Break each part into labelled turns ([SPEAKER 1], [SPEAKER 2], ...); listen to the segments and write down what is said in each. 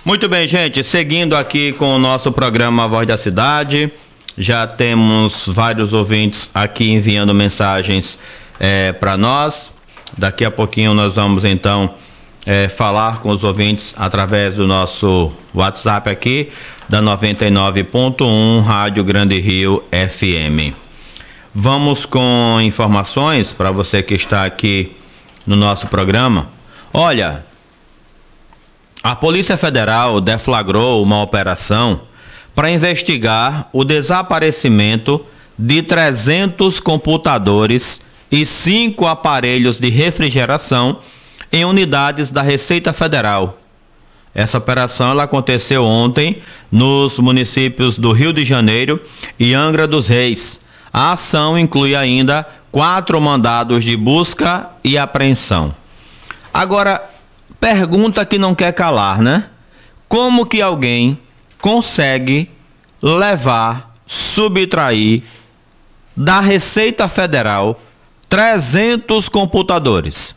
[SPEAKER 1] Muito bem, gente, seguindo aqui com o nosso programa Voz da Cidade, já temos vários ouvintes aqui enviando mensagens para nós. Daqui a pouquinho nós vamos então falar com os ouvintes através do nosso WhatsApp aqui da 99.1 Rádio Grande Rio FM. Vamos com informações para você que está aqui no nosso programa. Olha, a Polícia Federal deflagrou uma operação para investigar o desaparecimento de 300 computadores e 5 aparelhos de refrigeração em unidades da Receita Federal. Essa operação ela aconteceu ontem nos municípios do Rio de Janeiro e Angra dos Reis. A ação inclui ainda 4 mandados de busca e apreensão. Agora, pergunta que não quer calar, né? Como que alguém consegue levar, subtrair da Receita Federal 300 computadores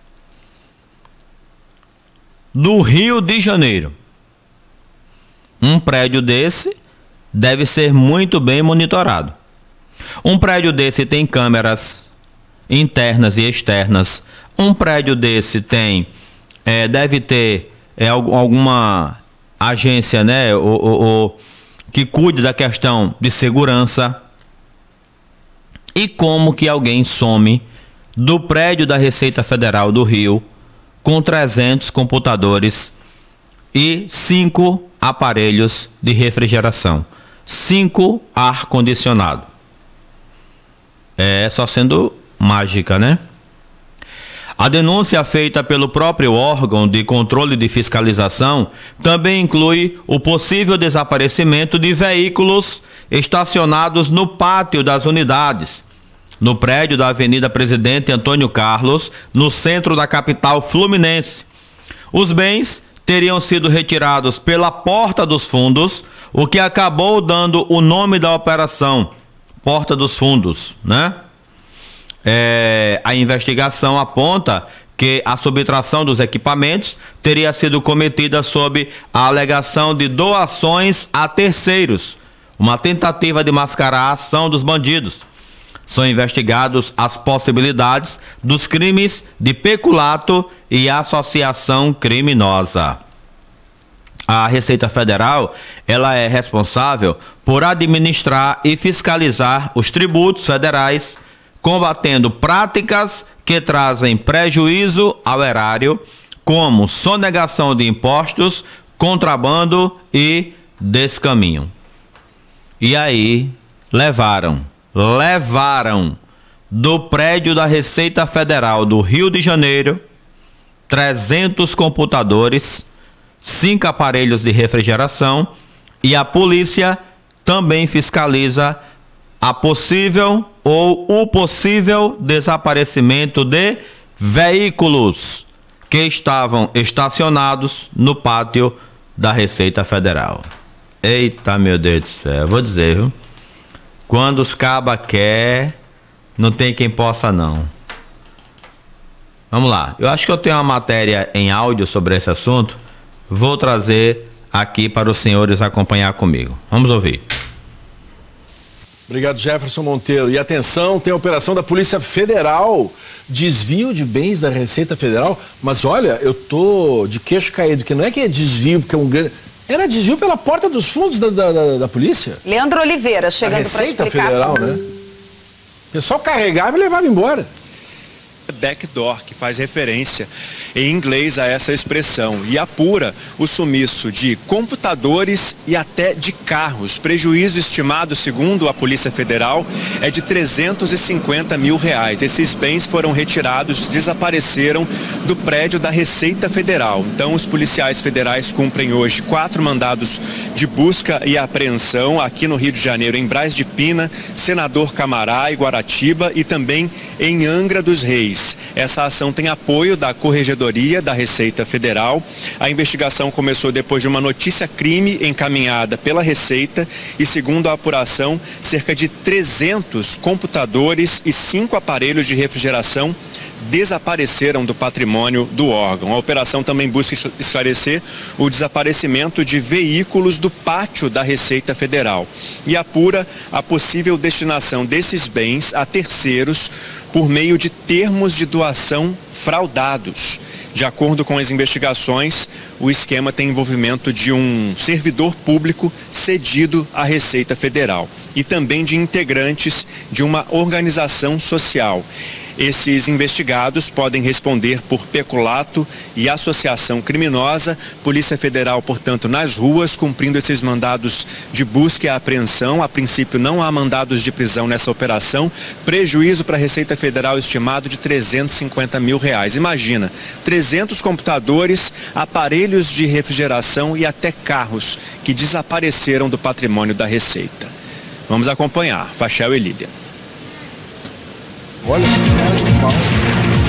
[SPEAKER 1] do Rio de Janeiro? Um prédio desse deve ser muito bem monitorado. Um prédio desse tem câmeras internas e externas. Um prédio desse tem deve ter alguma agência, né, que cuide da questão de segurança. E como que alguém some do prédio da Receita Federal do Rio com 300 computadores e 5 aparelhos de refrigeração, 5 ar-condicionado? É só sendo mágica, né? A denúncia feita pelo próprio órgão de controle de fiscalização também inclui o possível desaparecimento de veículos estacionados no pátio das unidades, no prédio da Avenida Presidente Antônio Carlos, no centro da capital fluminense. Os bens teriam sido retirados pela Porta dos Fundos, o que acabou dando o nome da operação, Porta dos Fundos, né? A investigação aponta que a subtração dos equipamentos teria sido cometida sob a alegação de doações a terceiros, uma tentativa de mascarar a ação dos bandidos. São investigados as possibilidades dos crimes de peculato e associação criminosa. A Receita Federal, ela é responsável por administrar e fiscalizar os tributos federais, combatendo práticas que trazem prejuízo ao erário, como sonegação de impostos, contrabando e descaminho. E aí, levaram do prédio da Receita Federal do Rio de Janeiro 300 computadores, 5 aparelhos de refrigeração, e a polícia também fiscaliza a possível ou o possível desaparecimento de veículos que estavam estacionados no pátio da Receita Federal. Eita, meu Deus do céu, vou dizer, viu? Quando os cabas quer, não tem quem possa não. Vamos lá, eu acho que eu tenho uma matéria em áudio sobre esse assunto, vou trazer aqui para os senhores acompanhar comigo. Vamos ouvir.
[SPEAKER 2] Obrigado, Jefferson Monteiro. E atenção, tem a operação da Polícia Federal, desvio de bens da Receita Federal. Mas olha, eu tô de queixo caído, que não é que é desvio, porque é um grande... Era desvio pela Porta dos Fundos da polícia.
[SPEAKER 3] Leandro Oliveira, chegando para explicar.
[SPEAKER 2] Receita Federal, né? O pessoal carregava e levava embora.
[SPEAKER 4] Backdoor, que faz referência em inglês a essa expressão e apura o sumiço de computadores e até de carros. Prejuízo estimado, segundo a Polícia Federal, é de R$350 mil. Esses bens foram retirados, desapareceram do prédio da Receita Federal. Então, os policiais federais cumprem hoje 4 mandados de busca e apreensão aqui no Rio de Janeiro, em Braz de Pina, Senador Camará e Guaratiba, e também em Angra dos Reis. Inglês. Essa ação tem apoio da Corregedoria da Receita Federal. A investigação começou depois de uma notícia-crime encaminhada pela Receita e, segundo a apuração, cerca de 300 computadores e 5 aparelhos de refrigeração desapareceram do patrimônio do órgão. A operação também busca esclarecer o desaparecimento de veículos do pátio da Receita Federal e apura a possível destinação desses bens a terceiros por meio de termos de doação fraudados. De acordo com as investigações, o esquema tem envolvimento de um servidor público cedido à Receita Federal e também de integrantes de uma organização social. Esses investigados podem responder por peculato e associação criminosa. Polícia Federal, portanto, nas ruas, cumprindo esses mandados de busca e apreensão. A princípio, não há mandados de prisão nessa operação. Prejuízo para a Receita Federal estimado de R$350 mil. Imagina, 300 computadores, aparelhos de refrigeração e até carros que desapareceram do patrimônio da Receita. Vamos acompanhar. Fachel e Lídia.
[SPEAKER 2] Olha,